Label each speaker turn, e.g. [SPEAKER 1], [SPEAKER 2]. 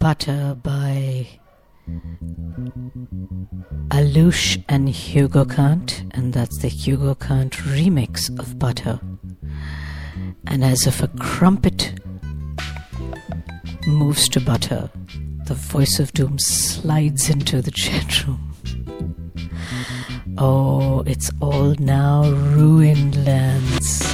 [SPEAKER 1] Butter by Alush and Hugo Kant, and that's the Hugo Kant remix of Butter. And as if a crumpet moves to Butter, the voice of doom slides into the chat room. Oh, it's all now ruined lands.